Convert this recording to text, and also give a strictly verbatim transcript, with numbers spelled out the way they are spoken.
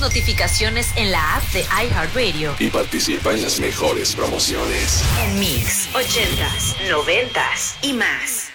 notificaciones en la app de iHeartRadio y participa en las mejores promociones. En Mix, ochentas, noventas y más.